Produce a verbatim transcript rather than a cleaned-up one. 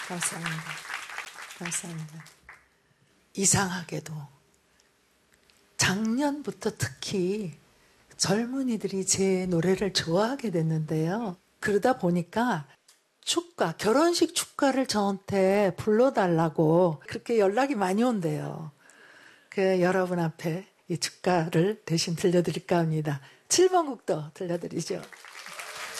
감사합니다. 감사합니다. 이상하게도 작년부터 특히 젊은이들이 제 노래를 좋아하게 됐는데요. 그러다 보니까 축가, 결혼식 축가를 저한테 불러달라고 그렇게 연락이 많이 온대요. 그 여러분 앞에 이 축가를 대신 들려드릴까 합니다. 칠 번 국도 들려드리죠.